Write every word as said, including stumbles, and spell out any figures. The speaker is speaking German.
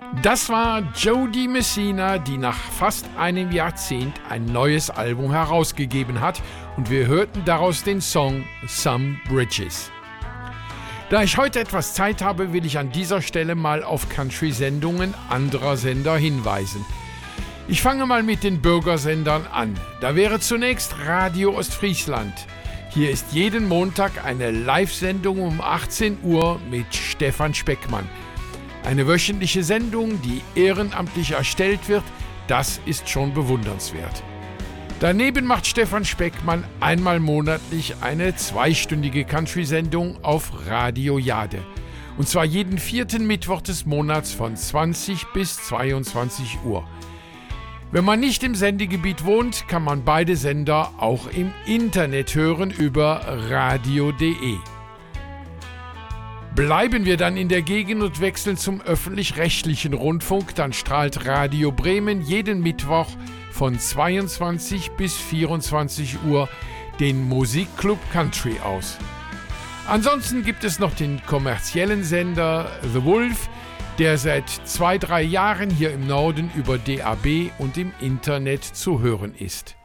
Das war Jody Messina, die nach fast einem Jahrzehnt ein neues Album herausgegeben hat, und wir hörten daraus den Song Some Bridges. Da ich heute etwas Zeit habe, will ich an dieser Stelle mal auf Country-Sendungen anderer Sender hinweisen. Ich fange mal mit den Bürgersendern an. Da wäre zunächst Radio Ostfriesland. Hier ist jeden Montag eine Live-Sendung um achtzehn Uhr mit Stefan Speckmann. Eine wöchentliche Sendung, die ehrenamtlich erstellt wird, das ist schon bewundernswert. Daneben macht Stefan Speckmann einmal monatlich eine zweistündige Country-Sendung auf Radio Jade. Und zwar jeden vierten Mittwoch des Monats von zwanzig bis zweiundzwanzig Uhr. Wenn man nicht im Sendegebiet wohnt, kann man beide Sender auch im Internet hören über radio punkt de. Bleiben wir dann in der Gegend und wechseln zum öffentlich-rechtlichen Rundfunk, dann strahlt Radio Bremen jeden Mittwoch von zweiundzwanzig bis vierundzwanzig Uhr den Musikclub Country aus. Ansonsten gibt es noch den kommerziellen Sender The Wolf, der seit zwei, drei Jahren hier im Norden über D A B und im Internet zu hören ist.